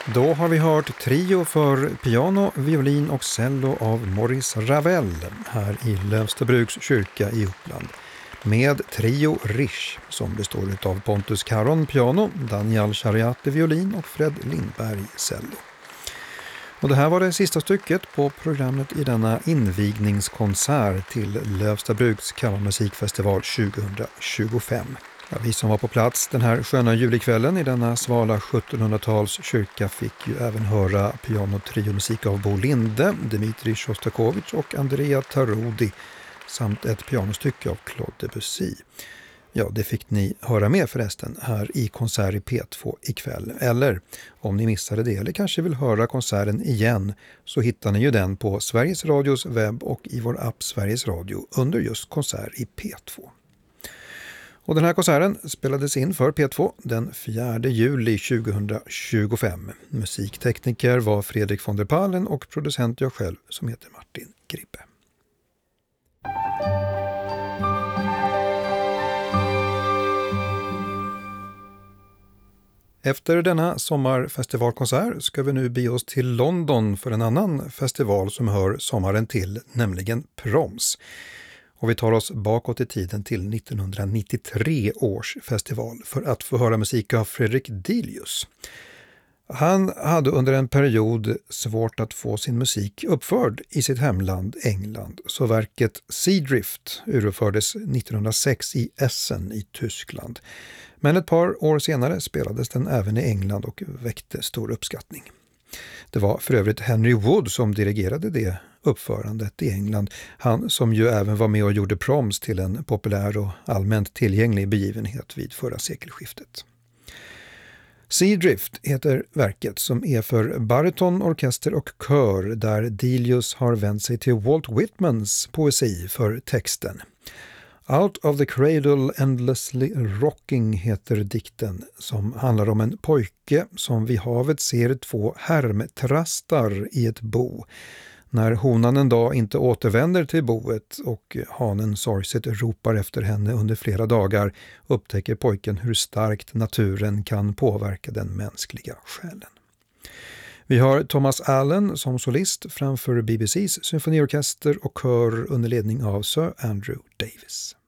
Då har vi hört trio för piano, violin och cello av Maurice Ravel här i Lövstabruks kyrka i Uppland. Med trio Rish som består av Pontus Caron piano, Daniel Chariati violin och Fred Lindberg cello. Och det här var det sista stycket på programmet i denna invigningskonsert till Lövstabruks kammarmusikfestival 2025. Ja, vi som var på plats den här sköna julikvällen i denna svala 1700-tals kyrka fick ju även höra pianotriomusik av Bo Linde, Dmitri Shostakovich och Andrea Tarodi samt ett pianostycke av Claude Debussy. Ja, det fick ni höra med förresten här i konsert i P2 ikväll. Eller om ni missade det eller kanske vill höra konserten igen så hittar ni ju den på Sveriges Radios webb och i vår app Sveriges Radio under just konsert i P2. Och den här konserten spelades in för P2 den 4 juli 2025. Musiktekniker var Fredrik von der Pallen och producent jag själv som heter Martin Gribbe. Efter denna sommarfestivalkonsert ska vi nu be oss till London för en annan festival som hör sommaren till, nämligen Proms. Och vi tar oss bakåt i tiden till 1993 års festival för att få höra musik av Fredrik Delius. Han hade under en period svårt att få sin musik uppförd i sitt hemland England, så verket Seadrift urfördes 1906 i Essen i Tyskland. Men ett par år senare spelades den även i England och väckte stor uppskattning. Det var för övrigt Henry Wood som dirigerade det uppförandet i England, han som ju även var med och gjorde Proms till en populär och allmänt tillgänglig begivenhet vid förra sekelskiftet. Seadrift heter verket som är för bariton, orkester och kör där Delius har vänt sig till Walt Whitmans poesi för texten. Out of the Cradle Endlessly Rocking heter dikten som handlar om en pojke som vid havet ser två härmtrastar i ett bo. När honan en dag inte återvänder till boet och hanen sorgset ropar efter henne under flera dagar upptäcker pojken hur starkt naturen kan påverka den mänskliga själen. Vi har Thomas Allen som solist framför BBCs symfoniorkester och kör under ledning av Sir Andrew Davis.